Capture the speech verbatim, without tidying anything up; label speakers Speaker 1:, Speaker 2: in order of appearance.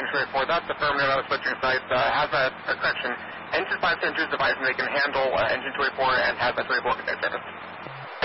Speaker 1: Engine twenty-four, that's the firm node switching site. Uh, has a, a correction. Engine five ten two's device, and they can handle uh, Engine twenty-four and has that twenty-four can take service.